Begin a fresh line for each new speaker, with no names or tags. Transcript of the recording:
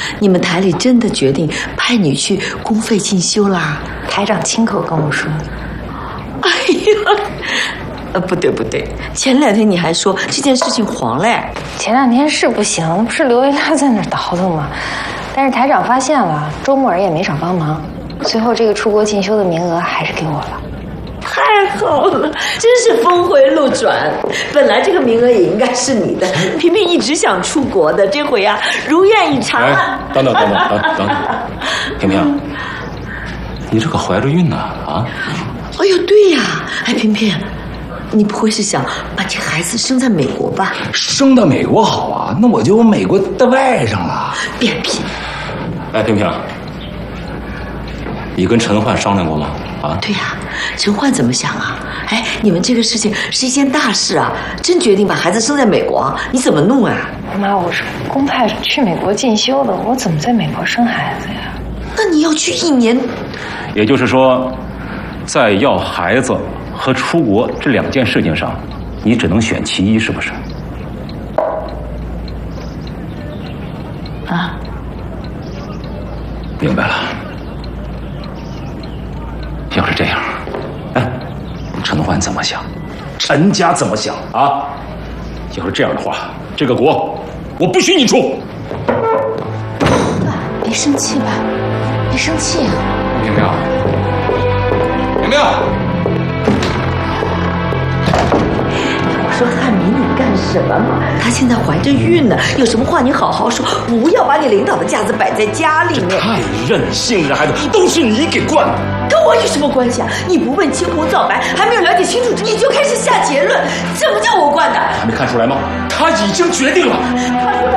你们台里真的决定派你去公费进修啦？
台长亲口跟我说。
哎呀，不对，前2天你还说这件事情黄嘞。
前2天是不行，不是刘维拉在那儿倒腾吗？但是台长发现了，周木儿也没少帮忙，最后这个出国进修的名额还是给我了。
太好了，真是峰回路转。本来这个名额也应该是你的，萍萍一直想出国的，这回啊如愿以偿了。
等等，萍萍，你这可怀着孕呢啊？
哎呦，对呀，哎，萍萍，你不会是想把这孩子生在美国吧？
生到美国好啊，那我就有美国的外甥了。
别贫。
哎，萍萍，你跟陈焕商量过吗？啊？
对呀，陈焕怎么想啊？哎，你们这个事情是一件大事啊，真决定把孩子生在美国，你怎么弄啊？
妈，我是公派去美国进修的，我怎么在美国生孩子呀？
那你要去1年。
也就是说，在要孩子和出国这2件事情上，你只能选其一，是不是？
啊？
明白了。要是这样，哎，陈焕怎么想？陈家怎么想啊？要是这样的话，这个国我不许你出。
爸，别生气吧，别生气啊！
明明，
我说汉民，你干什么嘛？她现在怀着孕呢，有什么话你好好说，不要把你领导的架子摆在家里面。
太任性了，孩子，都是你给惯的。
跟我有什么关系啊？你不问青红皂白，还没有了解清楚，你就开始下结论，这不叫我惯的。
还没看出来吗？他已经决定了。
他说